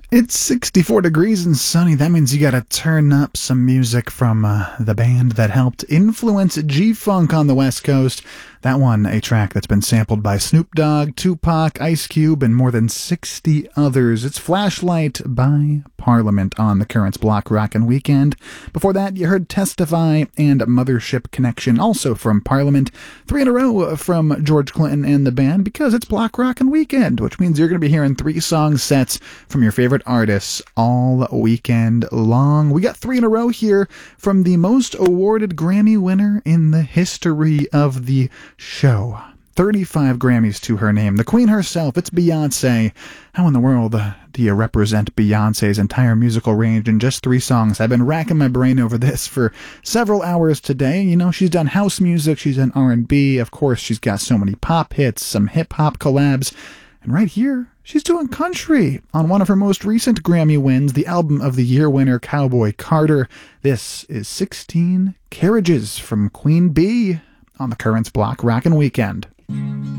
It's 64 degrees and sunny. That means you gotta turn up some music from the band that helped influence G-Funk on the West Coast. That one, a track that's been sampled by Snoop Dogg, Tupac, Ice Cube, and more than 60 others. It's Flashlight by Parliament on the Currents Block Rockin' Weekend. Before that, you heard Testify and Mothership Connection, also from Parliament. 3 in a row from George Clinton and the band, because it's Block Rockin' Weekend, which means you're going to be hearing 3 song sets from your favorite artists all weekend long. We got 3 in a row here from the most awarded Grammy winner in the history of the show. 35 Grammys to her name. The queen herself, it's Beyonce. How in the world do you represent Beyonce's entire musical range in just 3 songs? I've been racking my brain over this for several hours today. You know, she's done house music, she's done R&B, of course she's got so many pop hits, some hip-hop collabs, and right here, she's doing country on one of her most recent Grammy wins, the Album of the Year winner, Cowboy Carter. This is 16 Carriages from Queen Bee on the Currents Block Rockin' Weekend.